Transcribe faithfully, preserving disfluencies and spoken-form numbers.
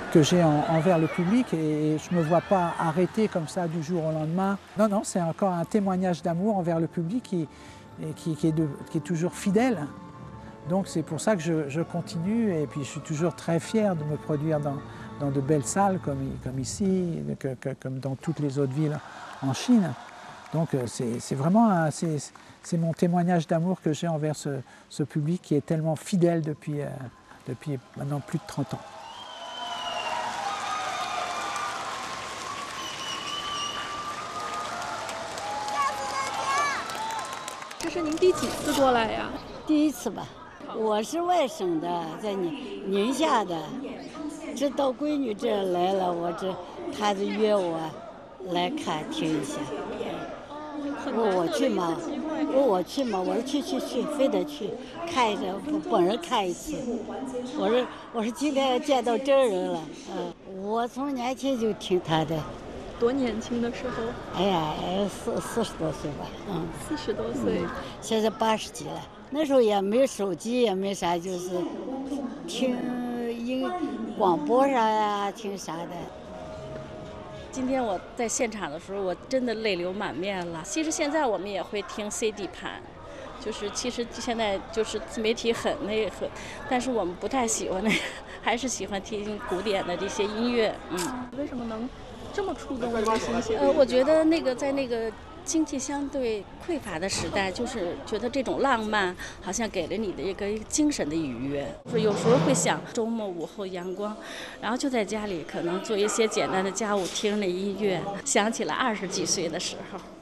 que j'ai en, envers le public et, et je ne me vois pas arrêter comme ça du jour au lendemain. Non, non, c'est encore un témoignage d'amour envers le public qui, et qui, qui, est de, qui est toujours fidèle. Donc c'est pour ça que je, je continue et puis je suis toujours très fier de me produire dans, dans de belles salles comme, comme ici, que, que, comme dans toutes les autres villes en Chine. Donc c'est vraiment c'est mon témoignage d'amour que j'ai envers ce, ce public qui est tellement fidèle depuis, euh, depuis maintenant plus de trente ans. 这是您第几次过来呀？ 第一次吧，我是外省的，在宁宁夏的，这到闺女这来了，我这她就约我来看听一下。我我去嘛，我我去嘛，我说去去去，非得去看一下，本人看一次。我说我说今天见到真人了，嗯，我从年轻就听他的。 多年轻的时候？ 哎呀，四四十多岁吧，嗯， 四十多岁、嗯， 现在八十几了。那时候也没手机，也没啥，就是听音广播上呀，听啥的。 今天我在现场的时候，我真的泪流满面了。其实现在我们也会听 C D 盘，就是其实现在就是自媒体很那个，但是我们不太喜欢那个，还是喜欢听古典的这些音乐。嗯， 为什么能？ 这么触动我的心弦。 呃，我觉得那个在那个经济相对匮乏的时代，就是觉得这种浪漫好像给了你的一个精神的愉悦。就是有时候会想周末午后阳光，然后就在家里可能做一些简单的家务，听着音乐，想起了二十几岁的时候。